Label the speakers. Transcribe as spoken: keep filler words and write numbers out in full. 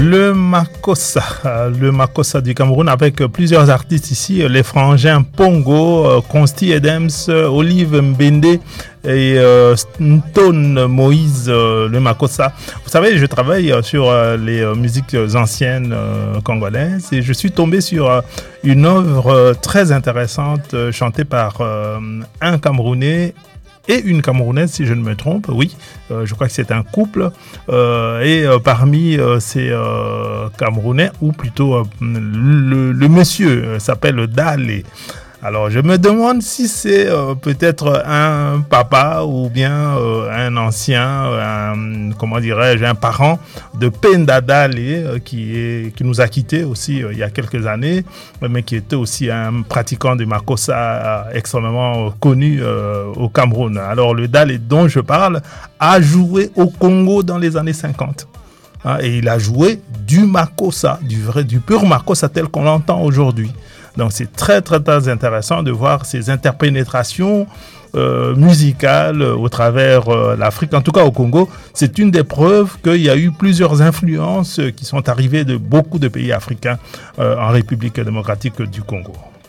Speaker 1: Le Makossa, le Makossa du Cameroun avec plusieurs artistes ici, les frangins Pongo, Consti Edems, Olive Mbende et euh, Stone Moïse, euh, le Makossa. Vous savez, je travaille sur euh, les euh, musiques anciennes euh, congolaises et je suis tombé sur euh, une œuvre euh, très intéressante euh, chantée par euh, un Camerounais et une Camerounaise, si je ne me trompe, oui, euh, je crois que c'est un couple, euh, et euh, parmi euh, ces euh, Camerounais, ou plutôt euh, le, le monsieur euh, s'appelle Dale. Alors je me demande si c'est euh, peut-être un papa ou bien euh, un ancien, un, comment dirais-je, un parent de Penda Dale euh, qui, est, qui nous a quittés aussi euh, il y a quelques années, mais qui était aussi un pratiquant du Makossa euh, extrêmement euh, connu euh, au Cameroun. Alors le Dale dont je parle a joué au Congo dans les années cinquante. Hein, et il a joué du Makossa, du vrai, du pur Makossa tel qu'on l'entend aujourd'hui. Donc c'est très très très intéressant de voir ces interpénétrations euh, musicales au travers euh, l'Afrique, en tout cas au Congo. C'est une des preuves qu'il y a eu plusieurs influences qui sont arrivées de beaucoup de pays africains euh, en République démocratique du Congo.